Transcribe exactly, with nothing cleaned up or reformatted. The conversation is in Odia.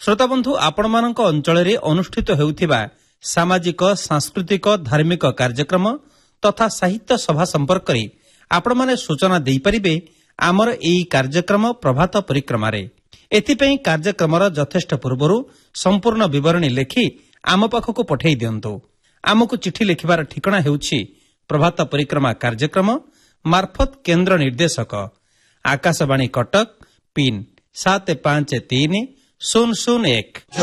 ଶ୍ରୋତାବନ୍ଧୁ, ଆପଣମାନଙ୍କ ଅଞ୍ଚଳରେ ଅନୁଷ୍ଠିତ ହେଉଥିବା ସାମାଜିକ, ସାଂସ୍କୃତିକ, ଧାର୍ମିକ କାର୍ଯ୍ୟକ୍ରମ ତଥା ସାହିତ୍ୟ ସଭା ସମ୍ପର୍କରେ ଆପଣମାନେ ସୂଚନା ଦେଇପାରିବେ ଆମର ଏହି କାର୍ଯ୍ୟକ୍ରମ ପ୍ରଭାତ ପରିକ୍ରମାରେ। ଏଥିପାଇଁ କାର୍ଯ୍ୟକ୍ରମର ଯଥେଷ୍ଟ ପୂର୍ବରୁ ସମ୍ପୂର୍ଣ୍ଣ ବିବରଣୀ ଲେଖି ଆମ ପାଖକୁ ପଠାଇ ଦିଅନ୍ତୁ। ଆମକୁ ଚିଠି ଲେଖିବାର ଠିକଣା ହେଉଛି ପ୍ରଭାତ ପରିକ୍ରମା କାର୍ଯ୍ୟକ୍ରମ ମାର୍ଫତ କେନ୍ଦ୍ର ନିର୍ଦ୍ଦେଶକ, ଆକାଶବାଣୀ କଟକ, ପିନ୍ ସାତ ପାଞ୍ଚ ତିନି ଶୂନ ଶୂନ ଏକ।